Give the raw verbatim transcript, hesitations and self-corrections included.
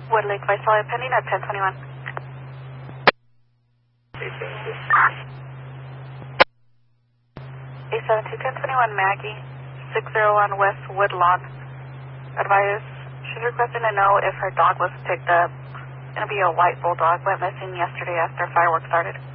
Wood Lake Visalia pending at ten twenty-one. eight seven two, ten twenty-one Maggie, six oh one West Woodlawn. Advise, she's requesting to know if her dog was picked up. It's going to be a white bulldog, went missing yesterday after fireworks started.